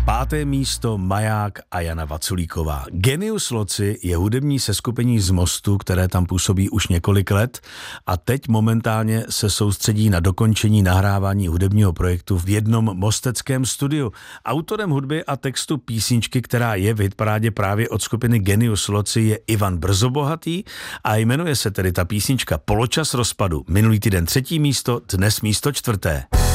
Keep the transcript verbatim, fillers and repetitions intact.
Páté místo Maják a Jana Vaculíková. Genius Loci je hudební seskupení z Mostu, které tam působí už několik let a teď momentálně se soustředí na dokončení nahrávání hudebního projektu v jednom mosteckém studiu. Autorem hudby a textu písničky, která je v hitparádě právě od skupiny Genius Loci, je Ivan Brzobohatý a jmenuje se tedy ta písnička Poločas rozpadu. Minulý týden třetí místo, dnes místo čtvrté.